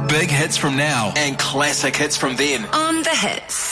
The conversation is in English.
Big hits from now and classic hits from then. On The Hits.